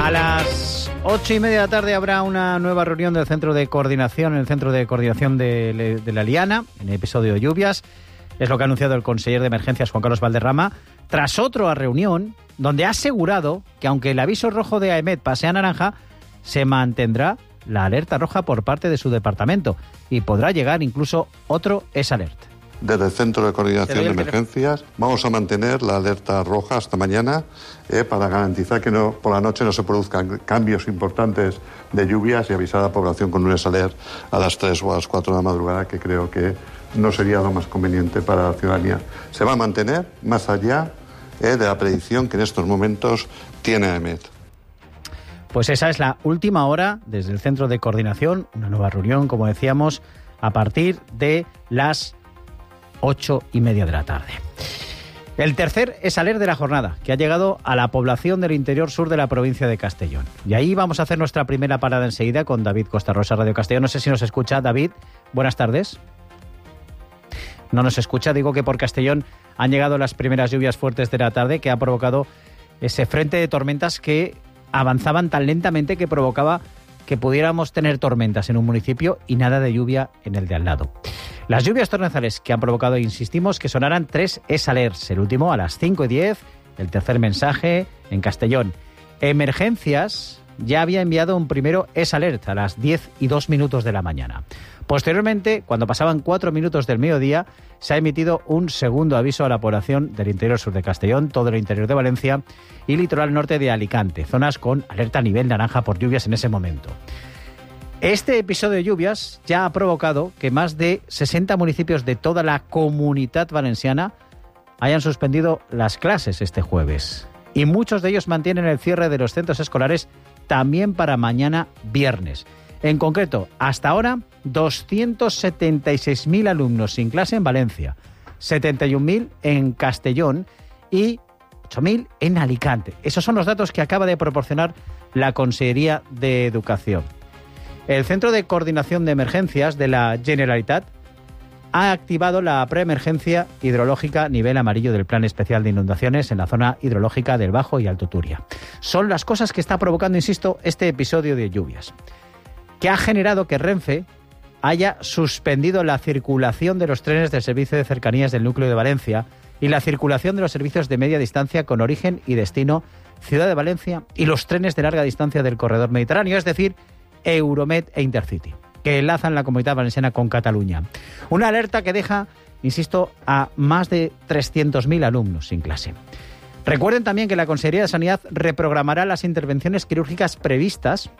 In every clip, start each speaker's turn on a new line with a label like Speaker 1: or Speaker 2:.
Speaker 1: A las 8:30 de la tarde habrá una nueva reunión del Centro de Coordinación, en el Centro de Coordinación de la Liana, en el episodio de lluvias. Es lo que ha anunciado el conseller de Emergencias, Juan Carlos Valderrama, tras otra reunión donde ha asegurado que aunque el aviso rojo de AEMET pase a naranja, se mantendrá la alerta roja por parte de su departamento y podrá llegar incluso otro S-Alert.
Speaker 2: Desde el Centro de Coordinación de Emergencias vamos a mantener la alerta roja hasta mañana para garantizar que por la noche no se produzcan cambios importantes de lluvias y avisar a la población con un S-Alert a las 3 o a las 4 de la madrugada, que creo que no sería lo más conveniente para la ciudadanía. Se va a mantener más allá de la predicción que en estos momentos tiene AEMET.
Speaker 1: Pues esa es la última hora desde el Centro de Coordinación, una nueva reunión, como decíamos, a partir de las 8:30 de la tarde. El tercer S-Alert de la jornada, que ha llegado a la población del interior sur de la provincia de Castellón. Y ahí vamos a hacer nuestra primera parada enseguida con David Costarrosa, Radio Castellón. No sé si nos escucha. David, buenas tardes. No nos escucha. Digo que por Castellón han llegado las primeras lluvias fuertes de la tarde, que ha provocado ese frente de tormentas que avanzaban tan lentamente que provocaba que pudiéramos tener tormentas en un municipio y nada de lluvia en el de al lado. Las lluvias torrenciales que han provocado, insistimos, que sonaran 3 S-Alerts. El último a las 5:10, el tercer mensaje en Castellón. Emergencias ya había enviado un primero S-Alert a las 10:02 de la mañana. Posteriormente, cuando pasaban 4 minutos del mediodía, se ha emitido un segundo aviso a la población del interior sur de Castellón, todo el interior de Valencia y litoral norte de Alicante, zonas con alerta a nivel naranja por lluvias en ese momento. Este episodio de lluvias ya ha provocado que más de 60 municipios de toda la Comunitat Valenciana hayan suspendido las clases este jueves. Y muchos de ellos mantienen el cierre de los centros escolares también para mañana viernes. En concreto, hasta ahora, 276.000 alumnos sin clase en Valencia, 71.000 en Castellón y 8.000 en Alicante. Esos son los datos que acaba de proporcionar la Consellería de Educación. El Centro de Coordinación de Emergencias de la Generalitat ha activado la preemergencia hidrológica nivel amarillo del Plan Especial de Inundaciones en la zona hidrológica del Bajo y Alto Turia. Son las cosas que está provocando, insisto, este episodio de lluvias, que ha generado que Renfe haya suspendido la circulación de los trenes del servicio de cercanías del núcleo de Valencia y la circulación de los servicios de media distancia con origen y destino Ciudad de Valencia y los trenes de larga distancia del corredor mediterráneo, es decir, Euromed e Intercity, que enlazan la Comunidad Valenciana con Cataluña. Una alerta que deja, insisto, a más de 300.000 alumnos sin clase. Recuerden también que la Consejería de Sanidad reprogramará las intervenciones quirúrgicas previstas,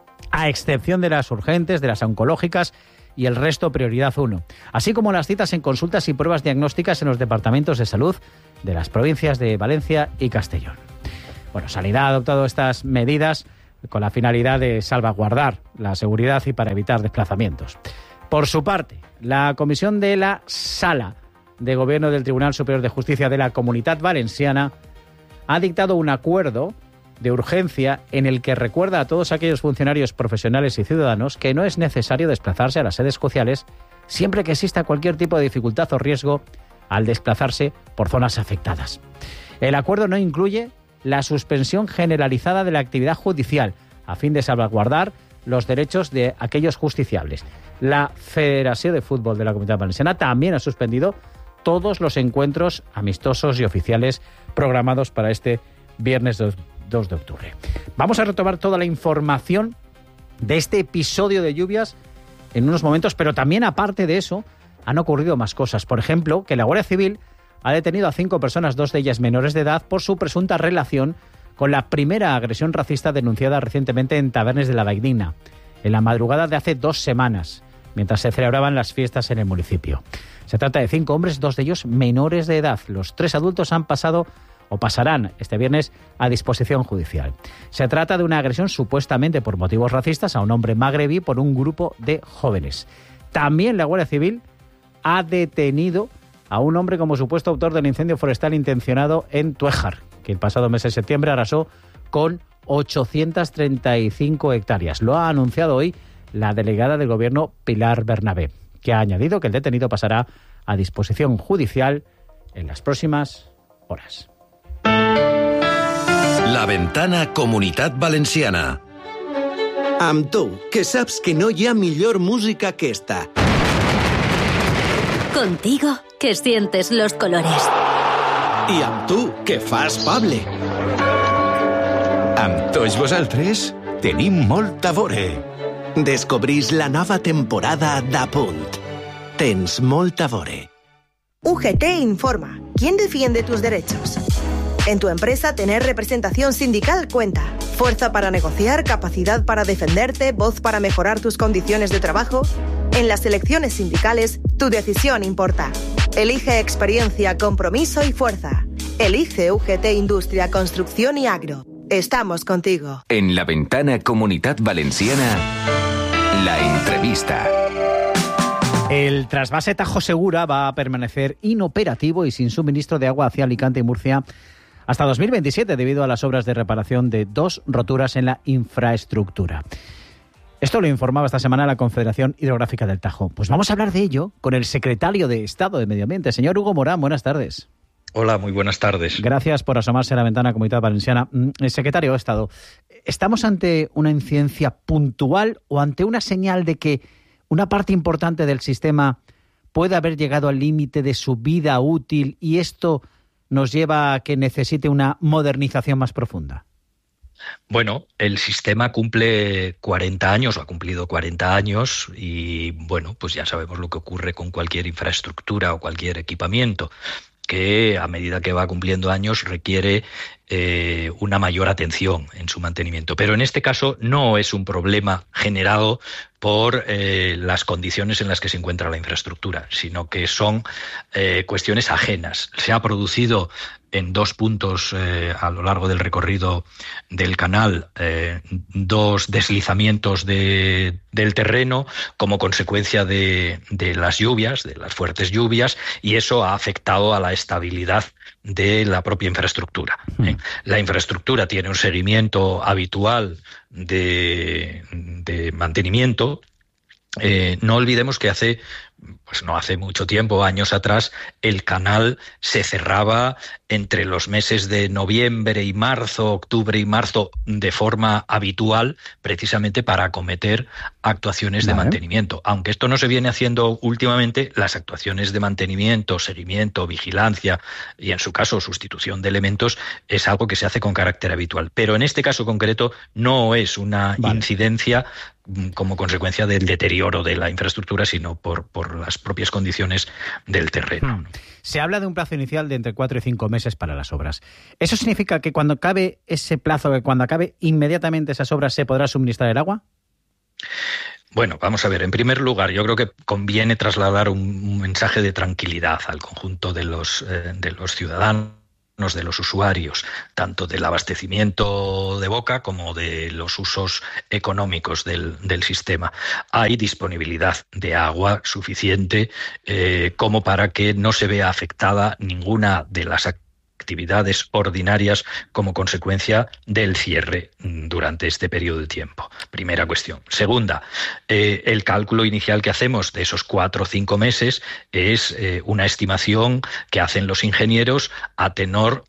Speaker 1: a excepción de las urgentes, de las oncológicas y el resto prioridad 1, así como las citas en consultas y pruebas diagnósticas en los departamentos de salud de las provincias de Valencia y Castellón. Bueno, Sanidad ha adoptado estas medidas con la finalidad de salvaguardar la seguridad y para evitar desplazamientos. Por su parte, la Comisión de la Sala de Gobierno del Tribunal Superior de Justicia de la Comunitat Valenciana ha dictado un acuerdo de urgencia en el que recuerda a todos aquellos funcionarios profesionales y ciudadanos que no es necesario desplazarse a las sedes sociales siempre que exista cualquier tipo de dificultad o riesgo al desplazarse por zonas afectadas. El acuerdo no incluye la suspensión generalizada de la actividad judicial a fin de salvaguardar los derechos de aquellos justiciables. La Federación de Fútbol de la Comunidad Valenciana también ha suspendido todos los encuentros amistosos y oficiales programados para este viernes 2 de octubre. Vamos a retomar toda la información de este episodio de lluvias en unos momentos, pero también aparte de eso han ocurrido más cosas. Por ejemplo, que la Guardia Civil ha detenido a 5 personas, 2 de ellas menores de edad, por su presunta relación con la primera agresión racista denunciada recientemente en Tavernes de la Valldigna, en la madrugada de hace 2 semanas, mientras se celebraban las fiestas en el municipio. Se trata de 5 hombres, 2 de ellos menores de edad. Los 3 adultos han pasado o pasarán este viernes a disposición judicial. Se trata de una agresión supuestamente por motivos racistas a un hombre magrebí por un grupo de jóvenes. También la Guardia Civil ha detenido a un hombre como supuesto autor del incendio forestal intencionado en Tuéjar, que el pasado mes de septiembre arrasó con 835 hectáreas. Lo ha anunciado hoy la delegada del Gobierno, Pilar Bernabé, que ha añadido que el detenido pasará a disposición judicial en las próximas horas.
Speaker 3: La Ventana Comunitat Valenciana.
Speaker 4: Amb tu, que saps que no hi ha millor música que esta.
Speaker 5: Contigo, que sientes los colores.
Speaker 4: I amb tu, que fas Pable.
Speaker 6: Amb tots vosaltres tenim molt a veure.
Speaker 4: Descobrís la nova temporada d'Apunt. Tens molt a veure.
Speaker 7: UGT informa. ¿Quién defiende tus derechos? En tu empresa, tener representación sindical cuenta. Fuerza para negociar, capacidad para defenderte, voz para mejorar tus condiciones de trabajo. En las elecciones sindicales, tu decisión importa. Elige experiencia, compromiso y fuerza. Elige UGT Industria, Construcción y Agro. Estamos contigo.
Speaker 6: En La Ventana Comunitat Valenciana, la entrevista.
Speaker 1: El trasvase Tajo Segura va a permanecer inoperativo y sin suministro de agua hacia Alicante y Murcia hasta 2027 debido a las obras de reparación de 2 roturas en la infraestructura. Esto lo informaba esta semana la Confederación Hidrográfica del Tajo. Pues vamos a hablar de ello con el secretario de Estado de Medio Ambiente, señor Hugo Morán. Buenas tardes.
Speaker 8: Hola, muy buenas tardes.
Speaker 1: Gracias por asomarse a la ventana Comunidad Valenciana. El secretario de Estado, ¿estamos ante una incidencia puntual o ante una señal de que una parte importante del sistema puede haber llegado al límite de su vida útil y esto nos lleva a que necesite una modernización más profunda?
Speaker 8: Bueno, el sistema cumple 40 años, o ha cumplido 40 años, y bueno, pues ya sabemos lo que ocurre con cualquier infraestructura o cualquier equipamiento, que a medida que va cumpliendo años requiere una mayor atención en su mantenimiento. Pero en este caso no es un problema generado por las condiciones en las que se encuentra la infraestructura, sino que son cuestiones ajenas. Se ha producido en 2 puntos a lo largo del recorrido del canal 2 deslizamientos del terreno como consecuencia de las lluvias, de las fuertes lluvias, y eso ha afectado a la estabilidad de la propia infraestructura. La infraestructura tiene un seguimiento habitual de mantenimiento. No olvidemos que no hace mucho tiempo, años atrás, el canal se cerraba entre los meses de noviembre y marzo, octubre y marzo, de forma habitual, precisamente para acometer actuaciones de mantenimiento. Aunque esto no se viene haciendo últimamente, las actuaciones de mantenimiento, seguimiento, vigilancia y, en su caso, sustitución de elementos, es algo que se hace con carácter habitual. Pero en este caso concreto no es una incidencia como consecuencia del deterioro de la infraestructura, sino por las propias condiciones del terreno.
Speaker 1: Se habla de un plazo inicial de entre 4 y 5 meses para las obras. ¿Eso significa que cuando acabe ese plazo, que cuando acabe inmediatamente esas obras, se podrá suministrar el agua?
Speaker 8: Bueno, vamos a ver. En primer lugar, yo creo que conviene trasladar un mensaje de tranquilidad al conjunto de los ciudadanos, de los usuarios, tanto del abastecimiento de boca como de los usos económicos del sistema. Hay disponibilidad de agua suficiente como para que no se vea afectada ninguna de las actividades ordinarias como consecuencia del cierre durante este periodo de tiempo. Primera cuestión. Segunda, el cálculo inicial que hacemos de esos 4 o 5 meses es una estimación que hacen los ingenieros a tenor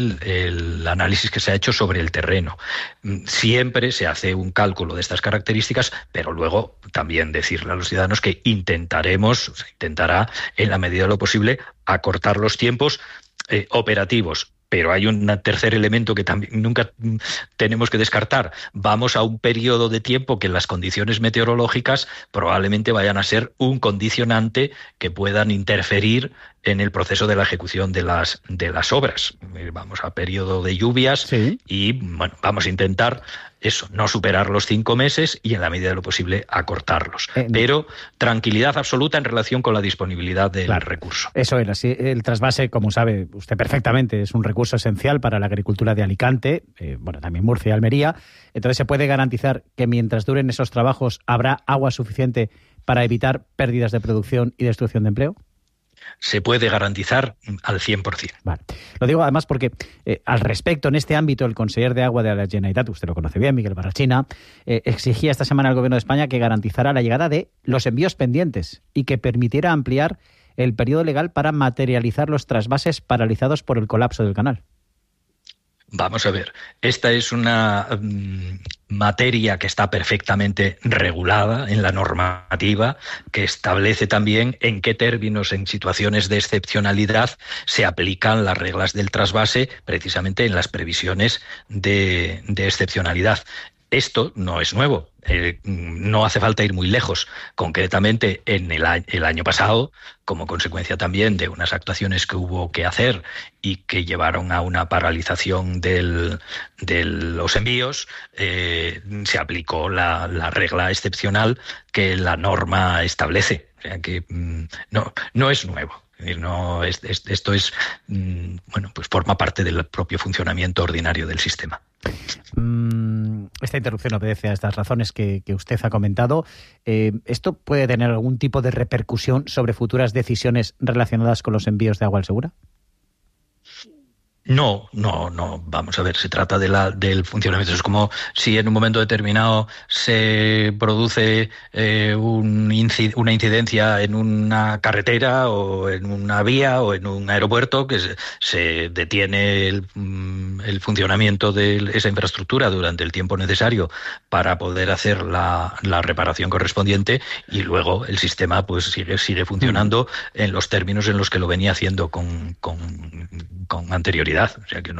Speaker 8: del análisis que se ha hecho sobre el terreno. Siempre se hace un cálculo de estas características, pero luego también decirle a los ciudadanos que se intentará en la medida de lo posible acortar los tiempos operativos. Pero hay un tercer elemento que también nunca tenemos que descartar. Vamos a un periodo de tiempo que las condiciones meteorológicas probablemente vayan a ser un condicionante que puedan interferir en el proceso de la ejecución de las obras. Vamos a periodo de lluvias y bueno, vamos a intentar no superar los 5 meses y en la medida de lo posible acortarlos. Pero tranquilidad absoluta en relación con la disponibilidad del recurso.
Speaker 1: Eso era, sí, el trasvase, como sabe usted perfectamente, es un recurso esencial para la agricultura de Alicante, también Murcia y Almería. Entonces se puede garantizar que mientras duren esos trabajos habrá agua suficiente para evitar pérdidas de producción y destrucción de empleo.
Speaker 8: Se puede garantizar al 100%.
Speaker 1: Vale. Lo digo además porque al respecto, en este ámbito, el conseller de Agua de la Generalitat, usted lo conoce bien, Miguel Barrachina, exigía esta semana al Gobierno de España que garantizara la llegada de los envíos pendientes y que permitiera ampliar el periodo legal para materializar los trasvases paralizados por el colapso del canal.
Speaker 8: Vamos a ver, esta es una materia que está perfectamente regulada en la normativa, que establece también en qué términos, en situaciones de excepcionalidad, se aplican las reglas del trasvase, precisamente en las previsiones de excepcionalidad. Esto no es nuevo, no hace falta ir muy lejos. Concretamente, en el año pasado, como consecuencia también de unas actuaciones que hubo que hacer y que llevaron a una paralización de los envíos, se aplicó la regla excepcional que la norma establece. O sea que no es nuevo. No, esto es, bueno, pues forma parte del propio funcionamiento ordinario del sistema.
Speaker 1: Esta interrupción obedece a estas razones que usted ha comentado. ¿Esto puede tener algún tipo de repercusión sobre futuras decisiones relacionadas con los envíos de agua al Segura?
Speaker 8: No. Vamos a ver, se trata del funcionamiento. Es como si en un momento determinado se produce una incidencia en una carretera o en una vía o en un aeropuerto, que se detiene el funcionamiento de esa infraestructura durante el tiempo necesario para poder hacer la reparación correspondiente, y luego el sistema pues sigue funcionando en los términos en los que lo venía haciendo con anterioridad. O sea que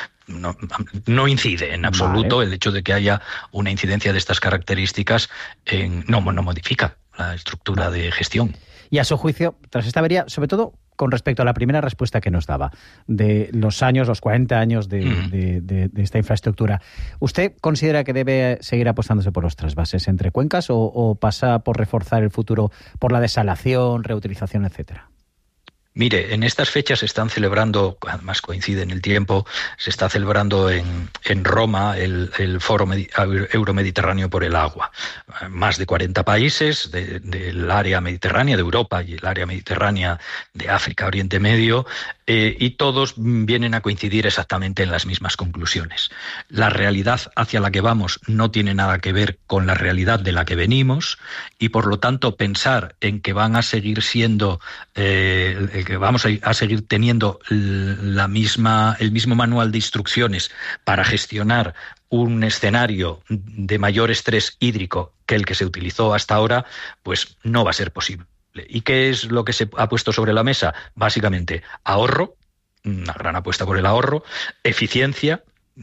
Speaker 8: no incide en absoluto. Vale. El hecho de que haya una incidencia de estas características no modifica la estructura de gestión.
Speaker 1: Y a su juicio, tras esta avería, sobre todo con respecto a la primera respuesta que nos daba, de los 40 años de esta infraestructura, ¿usted considera que debe seguir apostándose por los trasvases entre cuencas o pasa por reforzar el futuro por la desalación, reutilización, etcétera?
Speaker 8: Mire, en estas fechas se están celebrando, además coincide en el tiempo, se está celebrando en Roma el Foro Euromediterráneo por el Agua. Más de 40 países del área mediterránea, de Europa y el área mediterránea de África, Oriente Medio, y todos vienen a coincidir exactamente en las mismas conclusiones. La realidad hacia la que vamos no tiene nada que ver con la realidad de la que venimos, y por lo tanto pensar en que van a seguir siendo que vamos a seguir teniendo el mismo manual de instrucciones para gestionar un escenario de mayor estrés hídrico que el que se utilizó hasta ahora, pues no va a ser posible. ¿Y qué es lo que se ha puesto sobre la mesa? Básicamente ahorro, una gran apuesta por el ahorro, eficiencia,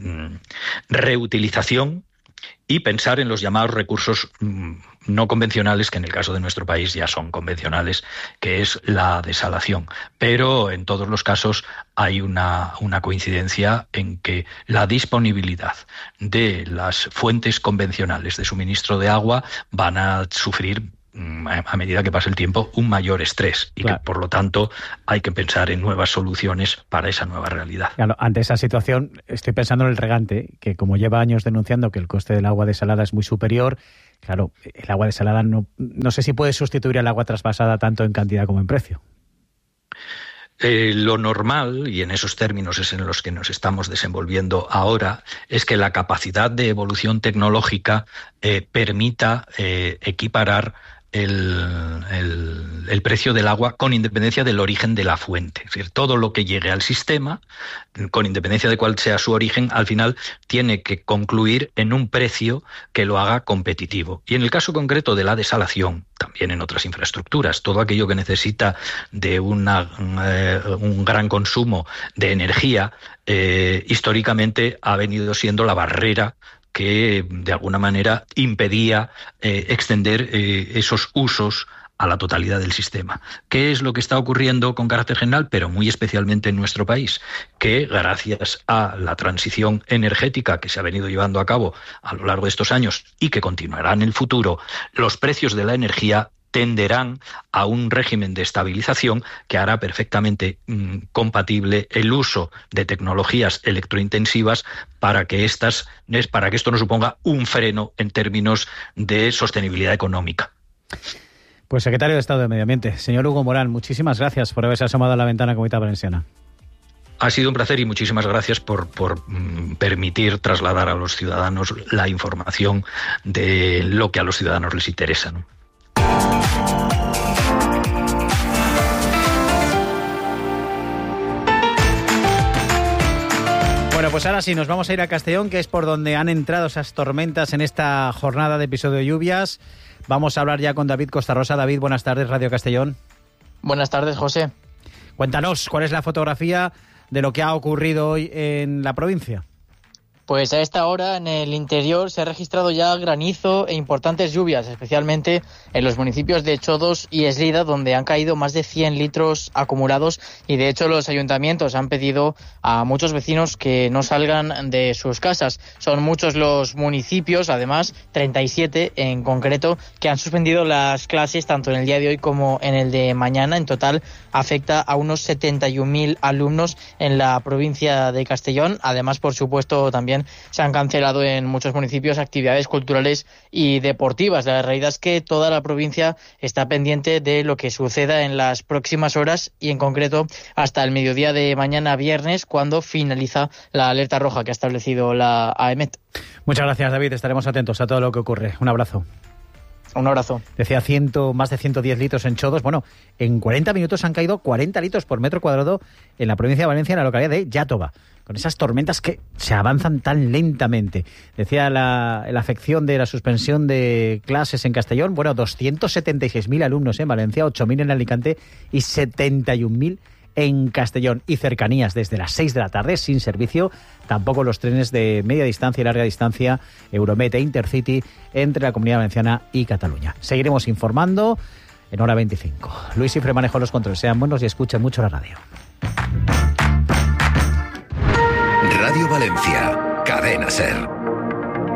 Speaker 8: reutilización y pensar en los llamados recursos no convencionales, que en el caso de nuestro país ya son convencionales, que es la desalación. Pero en todos los casos hay una coincidencia en que la disponibilidad de las fuentes convencionales de suministro de agua van a sufrir, a medida que pase el tiempo, un mayor estrés, y claro, que por lo tanto hay que pensar en nuevas soluciones para esa nueva realidad.
Speaker 1: Claro, ante esa situación estoy pensando en el regante, que como lleva años denunciando que el coste del agua desalada es muy superior, claro, el agua desalada no sé si puede sustituir al agua trasvasada tanto en cantidad como en precio.
Speaker 8: Lo normal, y en esos términos es en los que nos estamos desenvolviendo ahora, es que la capacidad de evolución tecnológica permita equiparar el precio del agua con independencia del origen de la fuente. Es decir, todo lo que llegue al sistema, con independencia de cuál sea su origen, al final tiene que concluir en un precio que lo haga competitivo. Y en el caso concreto de la desalación, también en otras infraestructuras, todo aquello que necesita de un gran consumo de energía, históricamente ha venido siendo la barrera que de alguna manera impedía extender esos usos a la totalidad del sistema. ¿Qué es lo que está ocurriendo con carácter general, pero muy especialmente en nuestro país? Que gracias a la transición energética que se ha venido llevando a cabo a lo largo de estos años y que continuará en el futuro, los precios de la energía tenderán a un régimen de estabilización que hará perfectamente compatible el uso de tecnologías electrointensivas para que esto no suponga un freno en términos de sostenibilidad económica.
Speaker 1: Pues secretario de Estado de Medio Ambiente, señor Hugo Morán, muchísimas gracias por haberse asomado a la ventana Comunidad Valenciana.
Speaker 8: Ha sido un placer y muchísimas gracias por permitir trasladar a los ciudadanos la información de lo que a los ciudadanos les interesa, ¿no?
Speaker 1: Bueno, pues ahora sí, nos vamos a ir a Castellón, que es por donde han entrado esas tormentas en esta jornada de episodio de lluvias. Vamos a hablar ya con David Costarrosa. David, buenas tardes, Radio Castellón.
Speaker 9: Buenas tardes, José.
Speaker 1: Cuéntanos, ¿cuál es la fotografía de lo que ha ocurrido hoy en la provincia?
Speaker 9: Pues a esta hora en el interior se ha registrado ya granizo e importantes lluvias, especialmente en los municipios de Chodos y Eslida, donde han caído más de 100 litros acumulados, y de hecho los ayuntamientos han pedido a muchos vecinos que no salgan de sus casas. Son muchos los municipios, además 37 en concreto, que han suspendido las clases tanto en el día de hoy como en el de mañana. En total afecta a unos 71.000 alumnos en la provincia de Castellón. Además, por supuesto, también se han cancelado en muchos municipios actividades culturales y deportivas. La realidad es que toda la provincia está pendiente de lo que suceda en las próximas horas y en concreto hasta el mediodía de mañana viernes, cuando finaliza la alerta roja que ha establecido la AEMET.
Speaker 1: Muchas gracias, David. Estaremos atentos a todo lo que ocurre. Un abrazo.
Speaker 9: Un abrazo.
Speaker 1: Decía más de 110 litros en Chodos. Bueno, en 40 minutos han caído 40 litros por metro cuadrado en la provincia de Valencia, en la localidad de Iàtova, con esas tormentas que se avanzan tan lentamente. Decía la afección de la suspensión de clases en Castellón. Bueno, 276.000 alumnos en Valencia, 8.000 en Alicante y 71.000 en Castellón. Y cercanías desde las 6 de la tarde, sin servicio. Tampoco los trenes de media distancia y larga distancia, Euromet e Intercity, entre la Comunidad Valenciana y Cataluña. Seguiremos informando en hora 25. Luis Cifre manejó los controles. Sean buenos y escuchen mucho la radio.
Speaker 3: Radio Valencia, Cadena SER.